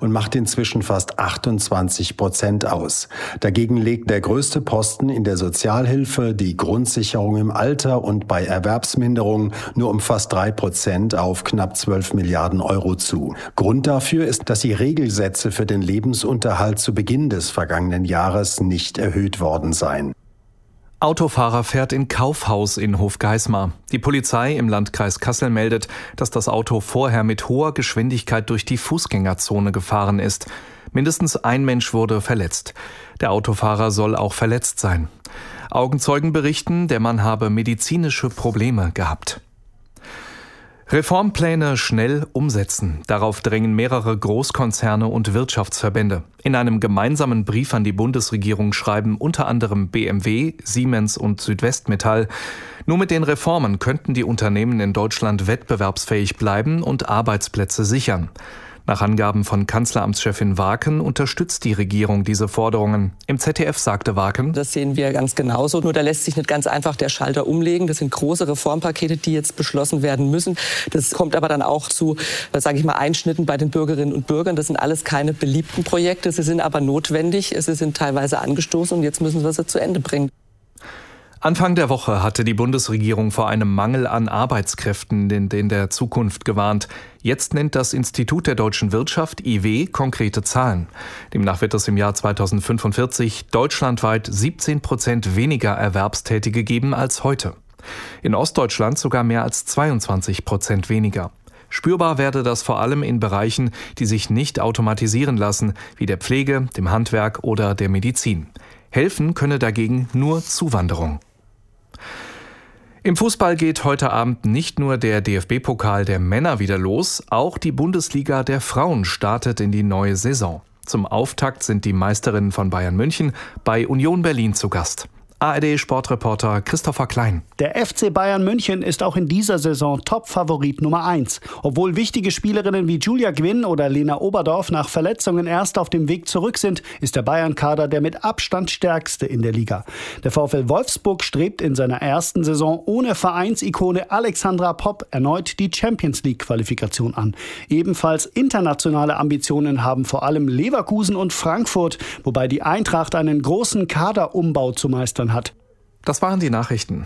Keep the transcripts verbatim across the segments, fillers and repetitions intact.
und macht inzwischen fast achtundzwanzig Prozent aus. Dagegen legt der größte Posten in der Sozialhilfe, die Grundsicherung im Alter und bei Erwerbsminderung nur um fast drei Prozent auf knapp zwölf Milliarden Euro zu. Grund dafür ist, dass die Regelsätze für den Lebensunterhalt zu Beginn des vergangenen Jahres nicht erhöht worden seien. Autofahrer fährt in Kaufhaus in Hofgeismar. Die Polizei im Landkreis Kassel meldet, dass das Auto vorher mit hoher Geschwindigkeit durch die Fußgängerzone gefahren ist. Mindestens ein Mensch wurde verletzt. Der Autofahrer soll auch verletzt sein. Augenzeugen berichten, der Mann habe medizinische Probleme gehabt. Reformpläne schnell umsetzen. Darauf drängen mehrere Großkonzerne und Wirtschaftsverbände. In einem gemeinsamen Brief an die Bundesregierung schreiben unter anderem B M W, Siemens und Südwestmetall: Nur mit den Reformen könnten die Unternehmen in Deutschland wettbewerbsfähig bleiben und Arbeitsplätze sichern. Nach Angaben von Kanzleramtschefin Waaken unterstützt die Regierung diese Forderungen. Im Z D F sagte Waaken: Das sehen wir ganz genauso. Nur da lässt sich nicht ganz einfach der Schalter umlegen. Das sind große Reformpakete, die jetzt beschlossen werden müssen. Das kommt aber dann auch zu, sage ich mal, Einschnitten bei den Bürgerinnen und Bürgern. Das sind alles keine beliebten Projekte. Sie sind aber notwendig. Sie sind teilweise angestoßen und jetzt müssen wir sie zu Ende bringen. Anfang der Woche hatte die Bundesregierung vor einem Mangel an Arbeitskräften in, in der Zukunft gewarnt. Jetzt nennt das Institut der deutschen Wirtschaft I W konkrete Zahlen. Demnach wird es im Jahr zweitausendfünfundvierzig deutschlandweit siebzehn Prozent weniger Erwerbstätige geben als heute. In Ostdeutschland sogar mehr als zweiundzwanzig Prozent weniger. Spürbar werde das vor allem in Bereichen, die sich nicht automatisieren lassen, wie der Pflege, dem Handwerk oder der Medizin. Helfen könne dagegen nur Zuwanderung. Im Fußball geht heute Abend nicht nur der D F B-Pokal der Männer wieder los, auch die Bundesliga der Frauen startet in die neue Saison. Zum Auftakt sind die Meisterinnen von Bayern München bei Union Berlin zu Gast. A R D-Sportreporter Christopher Klein. Der F C Bayern München ist auch in dieser Saison Top-Favorit Nummer eins. Obwohl wichtige Spielerinnen wie Julia Gwynn oder Lena Oberdorf nach Verletzungen erst auf dem Weg zurück sind, ist der Bayern-Kader der mit Abstand stärkste in der Liga. Der VfL Wolfsburg strebt in seiner ersten Saison ohne Vereinsikone Alexandra Popp erneut die Champions-League-Qualifikation an. Ebenfalls internationale Ambitionen haben vor allem Leverkusen und Frankfurt, wobei die Eintracht einen großen Kaderumbau zu meistern hat. Das waren die Nachrichten.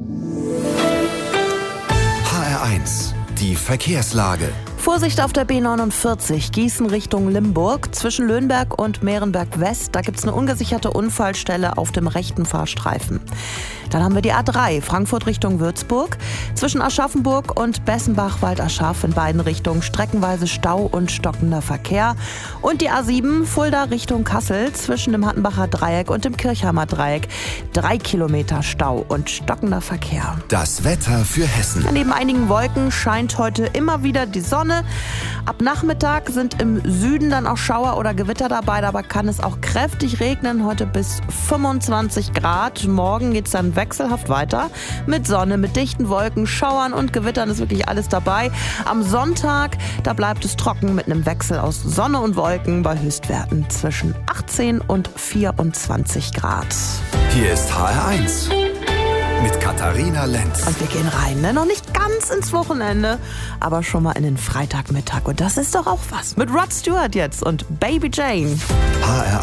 H R eins, die Verkehrslage. Vorsicht auf der B neunundvierzig, Gießen Richtung Limburg. Zwischen Löhnberg und Mehrenberg West, da gibt es eine ungesicherte Unfallstelle auf dem rechten Fahrstreifen. Dann haben wir die A drei, Frankfurt Richtung Würzburg. Zwischen Aschaffenburg und Bessenbach-Waldaschaf in beiden Richtungen streckenweise Stau und stockender Verkehr. Und die A sieben, Fulda Richtung Kassel, zwischen dem Hattenbacher Dreieck und dem Kirchheimer Dreieck. Drei Kilometer Stau und stockender Verkehr. Das Wetter für Hessen. Neben einigen Wolken scheint heute immer wieder die Sonne. Ab Nachmittag sind im Süden dann auch Schauer oder Gewitter dabei, dabei kann es auch kräftig regnen, heute bis fünfundzwanzig Grad. Morgen geht es dann wechselhaft weiter mit Sonne, mit dichten Wolken, Schauern und Gewittern ist wirklich alles dabei. Am Sonntag, da bleibt es trocken mit einem Wechsel aus Sonne und Wolken bei Höchstwerten zwischen achtzehn und vierundzwanzig Grad. Hier ist H R eins. Mit Katharina Lenz. Und wir gehen rein, ne? Noch nicht ganz ins Wochenende, aber schon mal in den Freitagmittag. Und das ist doch auch was. Mit Rod Stewart jetzt und Baby Jane. H R